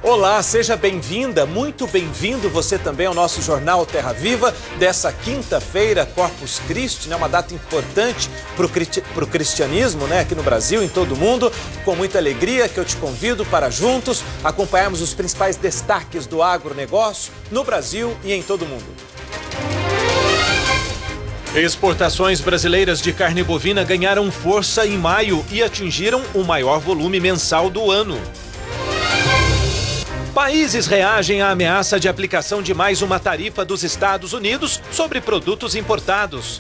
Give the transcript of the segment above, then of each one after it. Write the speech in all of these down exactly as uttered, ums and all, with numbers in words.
Olá, seja bem-vinda, muito bem-vindo você também ao nosso Jornal Terra Viva dessa quinta-feira, Corpus Christi, né? Uma data importante para o cristianismo, né? Aqui no Brasil, em todo o mundo. Com muita alegria que eu te convido para juntos acompanharmos os principais destaques do agronegócio no Brasil e em todo o mundo. Exportações brasileiras de carne bovina ganharam força em maio e atingiram o maior volume mensal do ano. Países reagem à ameaça de aplicação de mais uma tarifa dos Estados Unidos sobre produtos importados.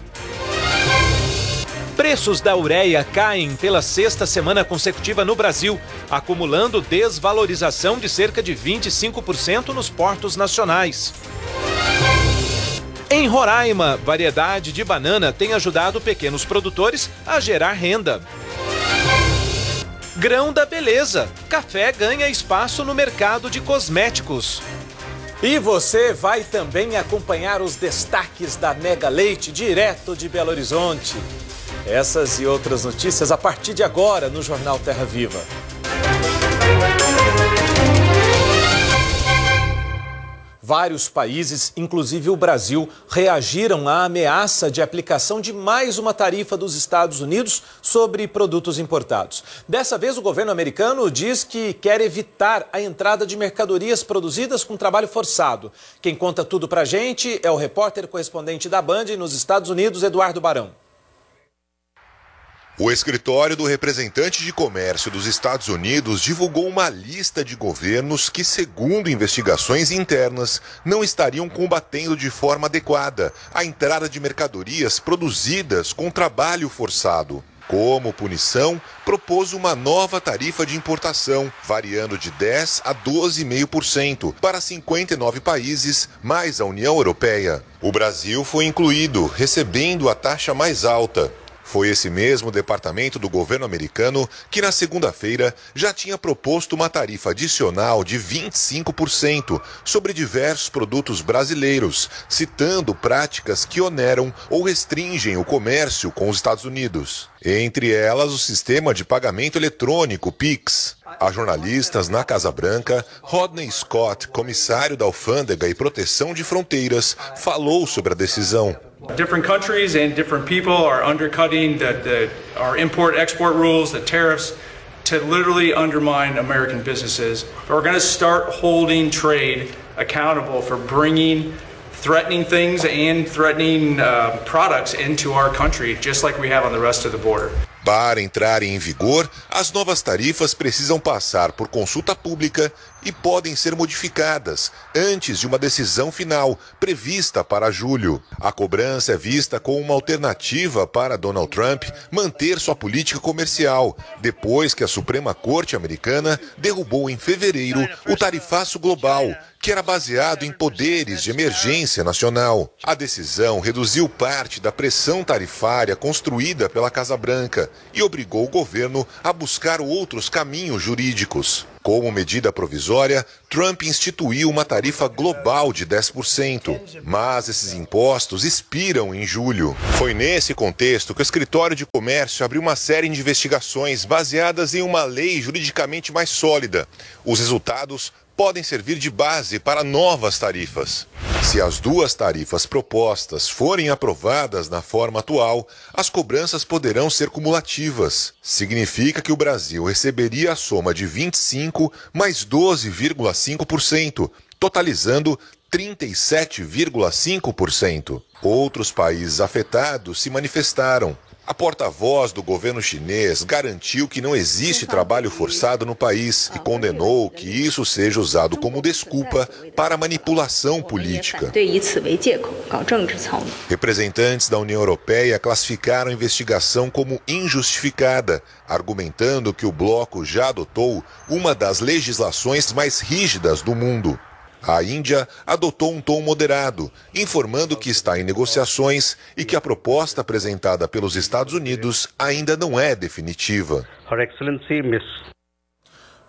Preços da ureia caem pela sexta semana consecutiva no Brasil, acumulando desvalorização de cerca de vinte e cinco por cento nos portos nacionais. Em Roraima, variedade de banana tem ajudado pequenos produtores a gerar renda. Grão da beleza. Café ganha espaço no mercado de cosméticos. E você vai também acompanhar os destaques da Mega Leite, direto de Belo Horizonte. Essas e outras notícias a partir de agora no Jornal Terra Viva. Vários países, inclusive o Brasil, reagiram à ameaça de aplicação de mais uma tarifa dos Estados Unidos sobre produtos importados. Dessa vez, o governo americano diz que quer evitar a entrada de mercadorias produzidas com trabalho forçado. Quem conta tudo pra gente é o repórter correspondente da Band nos Estados Unidos, Eduardo Barão. O escritório do representante de comércio dos Estados Unidos divulgou uma lista de governos que, segundo investigações internas, não estariam combatendo de forma adequada a entrada de mercadorias produzidas com trabalho forçado. Como punição, propôs uma nova tarifa de importação, variando de dez a doze vírgula cinco por cento para cinquenta e nove países, mais a União Europeia. O Brasil foi incluído, recebendo a taxa mais alta. Foi esse mesmo departamento do governo americano que, na segunda-feira, já tinha proposto uma tarifa adicional de vinte e cinco por cento sobre diversos produtos brasileiros, citando práticas que oneram ou restringem o comércio com os Estados Unidos. Entre elas, o sistema de pagamento eletrônico Pix. A jornalistas na Casa Branca, Rodney Scott, comissário da Alfândega e Proteção de Fronteiras, falou sobre a decisão. Different countries and different people are undercutting the, the, our import-export rules, the tariffs, to literally undermine American businesses. But we're going to start holding trade accountable for bringing threatening things and threatening uh, products into our country, just like we have on the rest of the border. Para entrarem em vigor, as novas tarifas precisam passar por consulta pública e podem ser modificadas antes de uma decisão final prevista para julho. A cobrança é vista como uma alternativa para Donald Trump manter sua política comercial, depois que a Suprema Corte americana derrubou em fevereiro o tarifaço global, que era baseado em poderes de emergência nacional. A decisão reduziu parte da pressão tarifária construída pela Casa Branca e obrigou o governo a buscar outros caminhos jurídicos. Como medida provisória, Trump instituiu uma tarifa global de dez por cento, mas esses impostos expiram em julho. Foi nesse contexto que o Escritório de Comércio abriu uma série de investigações baseadas em uma lei juridicamente mais sólida. Os resultados podem servir de base para novas tarifas. Se as duas tarifas propostas forem aprovadas na forma atual, as cobranças poderão ser cumulativas. Significa que o Brasil receberia a soma de vinte e cinco mais doze vírgula cinco por cento, totalizando trinta e sete vírgula cinco por cento. Outros países afetados se manifestaram. A porta-voz do governo chinês garantiu que não existe trabalho forçado no país e condenou que isso seja usado como desculpa para manipulação política. Representantes da União Europeia classificaram a investigação como injustificada, argumentando que o bloco já adotou uma das legislações mais rígidas do mundo. A Índia adotou um tom moderado, informando que está em negociações e que a proposta apresentada pelos Estados Unidos ainda não é definitiva.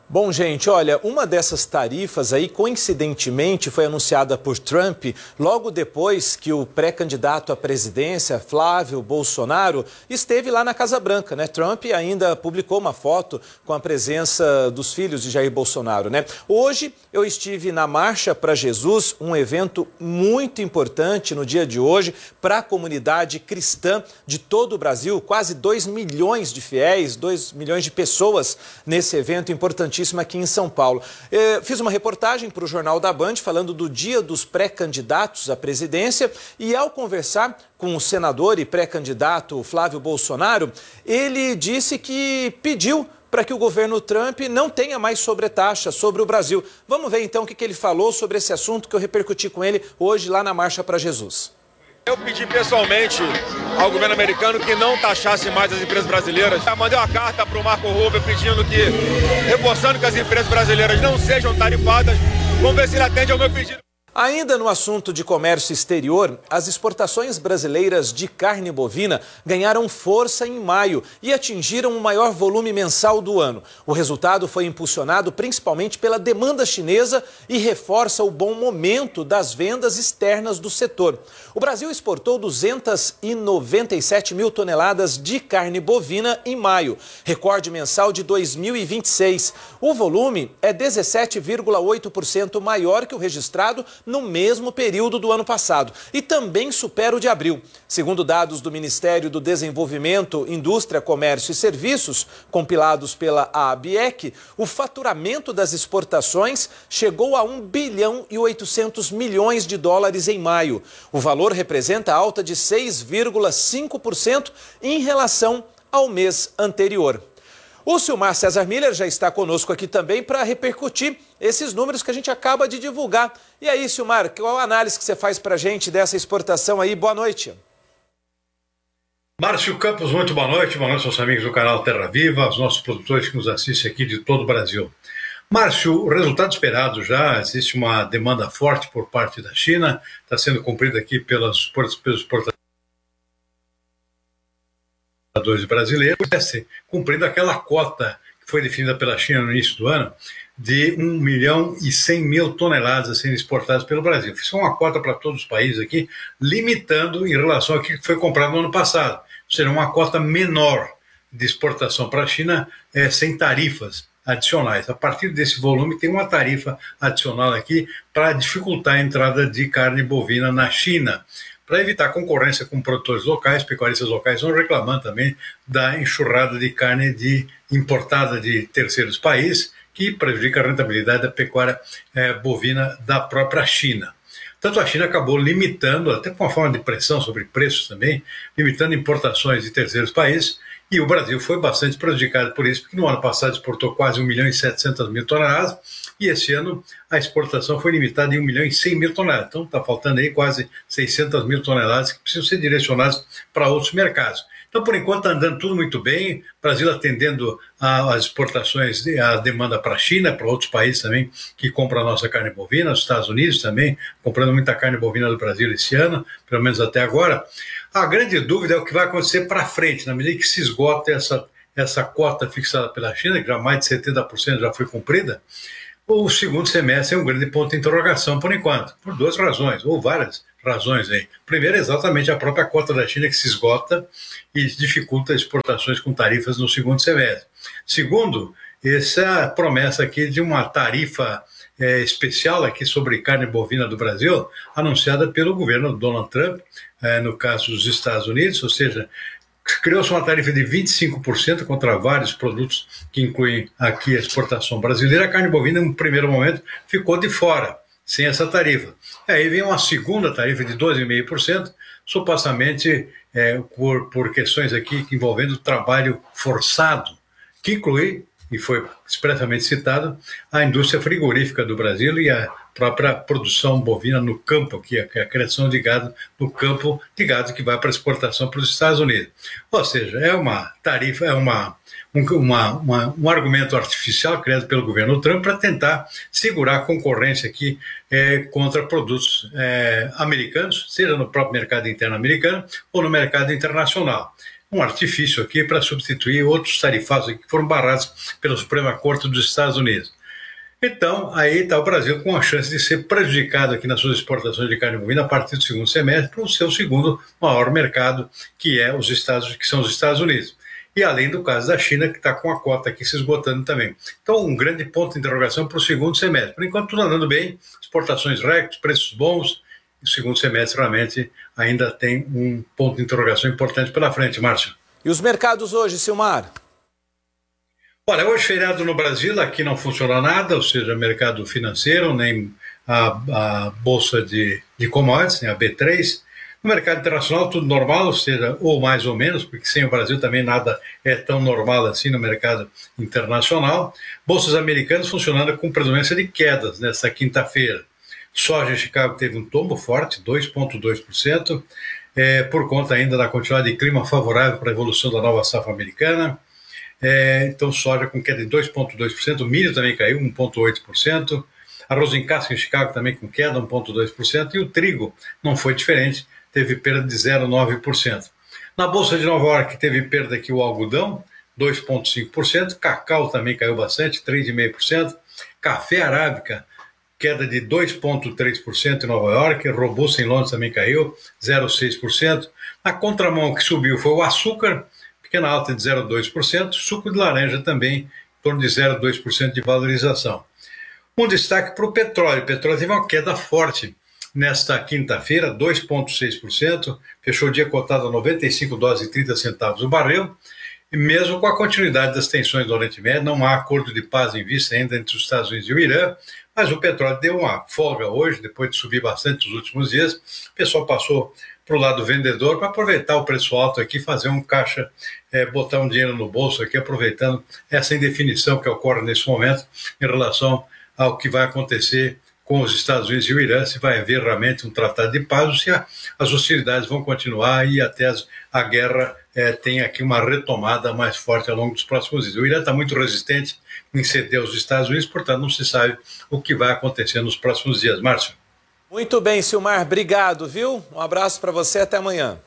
Bom, gente, olha, uma dessas tarifas aí, coincidentemente, foi anunciada por Trump logo depois que o pré-candidato à presidência, Flávio Bolsonaro, esteve lá na Casa Branca, né? Trump ainda publicou uma foto com a presença dos filhos de Jair Bolsonaro, né? Hoje eu estive na Marcha para Jesus, um evento muito importante no dia de hoje para a comunidade cristã de todo o Brasil, quase dois milhões de fiéis, dois milhões de pessoas nesse evento importantíssimo aqui em São Paulo. Eu fiz uma reportagem para o Jornal da Band falando do dia dos pré-candidatos à presidência e ao conversar com o senador e pré-candidato Flávio Bolsonaro, ele disse que pediu para que o governo Trump não tenha mais sobretaxa sobre o Brasil. Vamos ver então o que ele falou sobre esse assunto que eu repercuti com ele hoje lá na Marcha para Jesus. Eu pedi pessoalmente ao governo americano que não taxasse mais as empresas brasileiras. Eu mandei uma carta para o Marco Rubio pedindo que, reforçando que as empresas brasileiras não sejam tarifadas. Vamos ver se ele atende ao meu pedido. Ainda no assunto de comércio exterior, as exportações brasileiras de carne bovina ganharam força em maio e atingiram o maior volume mensal do ano. O resultado foi impulsionado principalmente pela demanda chinesa e reforça o bom momento das vendas externas do setor. O Brasil exportou duzentas e noventa e sete mil toneladas de carne bovina em maio, recorde mensal de dois mil e vinte e seis. O volume é dezessete vírgula oito por cento maior que o registrado no mesmo período do ano passado e também supera o de abril. Segundo dados do Ministério do Desenvolvimento, Indústria, Comércio e Serviços, compilados pela ABIEC, o faturamento das exportações chegou a um bilhão e oitocentos milhões de dólares em maio. O valor representa alta de seis vírgula cinco por cento em relação ao mês anterior. O Silmar César Miller já está conosco aqui também para repercutir esses números que a gente acaba de divulgar. E aí, Silmar, qual a análise que você faz para a gente dessa exportação aí? Boa noite. Márcio Campos, muito boa noite. Boa noite aos amigos do canal Terra Viva, aos nossos produtores que nos assistem aqui de todo o Brasil. Márcio, o resultado esperado já, existe uma demanda forte por parte da China, está sendo cumprida aqui pelas, pelos exportadores brasileiros, cumprindo aquela cota que foi definida pela China no início do ano, de um milhão e cem mil toneladas a serem exportadas pelo Brasil. Fiz uma cota para todos os países aqui, limitando em relação ao que foi comprado no ano passado. Será uma cota menor de exportação para a China, é, sem tarifas adicionais. A partir desse volume tem uma tarifa adicional aqui para dificultar a entrada de carne bovina na China, para evitar concorrência com produtores locais. Pecuaristas locais estão reclamando também da enxurrada de carne de, importada de terceiros países, que prejudica a rentabilidade da pecuária eh, bovina da própria China. Tanto a China acabou limitando, até com uma forma de pressão sobre preços também, limitando importações de terceiros países, e o Brasil foi bastante prejudicado por isso, porque no ano passado exportou quase um milhão e setecentas mil toneladas, e esse ano a exportação foi limitada em um milhão e cem mil toneladas. Então está faltando aí quase seiscentas mil toneladas que precisam ser direcionadas para outros mercados. Então, por enquanto, está andando tudo muito bem, o Brasil atendendo às exportações, a demanda para a China, para outros países também que compram a nossa carne bovina, os Estados Unidos também, comprando muita carne bovina do Brasil esse ano, pelo menos até agora. A grande dúvida é o que vai acontecer para frente, na medida que se esgota essa, essa cota fixada pela China, que já mais de setenta por cento já foi cumprida. O segundo semestre é um grande ponto de interrogação por enquanto, por duas razões, ou várias razões aí. Primeiro, exatamente a própria cota da China que se esgota e dificulta exportações com tarifas no segundo semestre. Segundo, essa promessa aqui de uma tarifa é, especial aqui sobre carne bovina do Brasil, anunciada pelo governo Donald Trump, é, no caso dos Estados Unidos, ou seja, criou-se uma tarifa de vinte e cinco por cento contra vários produtos que incluem aqui a exportação brasileira. A carne bovina, no primeiro momento, ficou de fora, sem essa tarifa. Aí vem uma segunda tarifa de doze vírgula cinco por cento, supostamente é, por, por questões aqui envolvendo trabalho forçado, que inclui, e foi expressamente citado, a indústria frigorífica do Brasil e a própria produção bovina no campo, que é a criação de gado no campo de gado que vai para exportação para os Estados Unidos. Ou seja, é uma tarifa, é uma, um, uma, uma, um argumento artificial criado pelo governo Trump para tentar segurar a concorrência aqui é, contra produtos é, americanos, seja no próprio mercado interno americano ou no mercado internacional. um artifício aqui para substituir outros tarifados que foram barrados pela Suprema Corte dos Estados Unidos. Então, aí está o Brasil com a chance de ser prejudicado aqui nas suas exportações de carne bovina a partir do segundo semestre para o seu segundo maior mercado, que é os Estados, que são os Estados Unidos. E além do caso da China, que está com a cota aqui se esgotando também. Então, um grande ponto de interrogação para o segundo semestre. Por enquanto, tudo andando bem, exportações recordes, preços bons. O segundo semestre realmente ainda tem um ponto de interrogação importante pela frente, Márcio. E os mercados hoje, Silmar? Olha, hoje feriado no Brasil, aqui não funciona nada, ou seja, mercado financeiro, nem a, a Bolsa de, de Commodities, nem a B três. No mercado internacional, tudo normal, ou seja, ou mais ou menos, porque sem o Brasil também nada é tão normal assim no mercado internacional. Bolsas americanas funcionando com predominância de quedas nesta quinta-feira. Soja em Chicago teve um tombo forte, dois vírgula dois por cento, é, por conta ainda da continuidade de clima favorável para a evolução da nova safra americana. É, então, soja com queda de dois vírgula dois por cento, o milho também caiu um vírgula oito por cento, arroz em casca em Chicago também com queda um vírgula dois por cento, e o trigo não foi diferente, teve perda de zero vírgula nove por cento. Na Bolsa de Nova York teve perda aqui o algodão, dois vírgula cinco por cento, cacau também caiu bastante, três vírgula cinco por cento, café arábica, queda de dois vírgula três por cento em Nova York, robusta em Londres também caiu, zero vírgula seis por cento. Na contramão que subiu foi o açúcar, pequena alta de zero vírgula dois por cento, suco de laranja também, em torno de zero vírgula dois por cento de valorização. Um destaque para o petróleo. O petróleo teve uma queda forte nesta quinta-feira, dois vírgula seis por cento, fechou o dia cotado a noventa e cinco dólares e trinta centavos o barril, e mesmo com a continuidade das tensões do Oriente Médio, não há acordo de paz em vista ainda entre os Estados Unidos e o Irã, mas o petróleo deu uma folga hoje, depois de subir bastante nos últimos dias, o pessoal passou para o lado vendedor para aproveitar o preço alto aqui, fazer um caixa, é, botar um dinheiro no bolso aqui, aproveitando essa indefinição que ocorre nesse momento em relação ao que vai acontecer com os Estados Unidos e o Irã, se vai haver realmente um tratado de paz, ou se a, as hostilidades vão continuar e até as, a guerra é, tem aqui uma retomada mais forte ao longo dos próximos dias. O Irã está muito resistente em ceder aos Estados Unidos, portanto não se sabe o que vai acontecer nos próximos dias. Márcio. Muito bem, Silmar, obrigado, viu? Um abraço para você, até amanhã.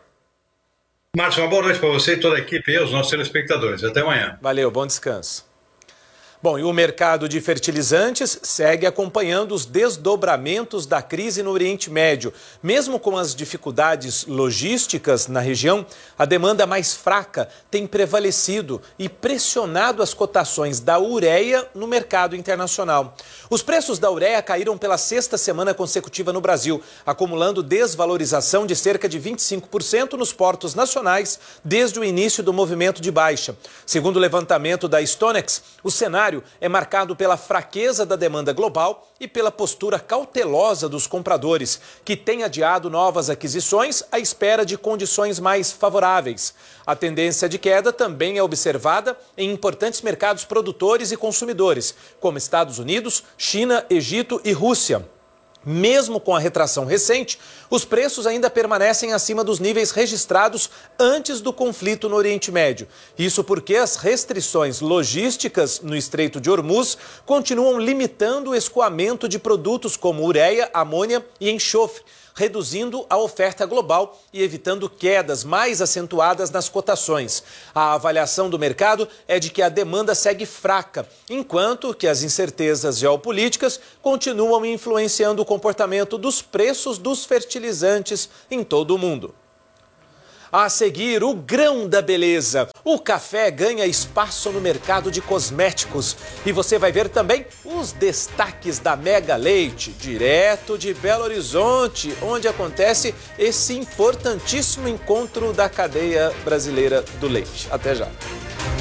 Márcio, uma boa noite para você e toda a equipe e aos nossos telespectadores. Até amanhã. Valeu, bom descanso. Bom, e o mercado de fertilizantes segue acompanhando os desdobramentos da crise no Oriente Médio. Mesmo com as dificuldades logísticas na região, a demanda mais fraca tem prevalecido e pressionado as cotações da ureia no mercado internacional. Os preços da ureia caíram pela sexta semana consecutiva no Brasil, acumulando desvalorização de cerca de vinte e cinco por cento nos portos nacionais desde o início do movimento de baixa. Segundo o levantamento da Stonex, o cenário é marcado pela fraqueza da demanda global e pela postura cautelosa dos compradores, que têm adiado novas aquisições à espera de condições mais favoráveis. A tendência de queda também é observada em importantes mercados produtores e consumidores, como Estados Unidos, China, Egito e Rússia. Mesmo com a retração recente, os preços ainda permanecem acima dos níveis registrados antes do conflito no Oriente Médio. Isso porque as restrições logísticas no Estreito de Hormuz continuam limitando o escoamento de produtos como ureia, amônia e enxofre, reduzindo a oferta global e evitando quedas mais acentuadas nas cotações. A avaliação do mercado é de que a demanda segue fraca, enquanto que as incertezas geopolíticas continuam influenciando o comportamento dos preços dos fertilizantes em todo o mundo. A seguir, o grão da beleza. O café ganha espaço no mercado de cosméticos. E você vai ver também os destaques da Mega Leite, direto de Belo Horizonte, onde acontece esse importantíssimo encontro da cadeia brasileira do leite. Até já.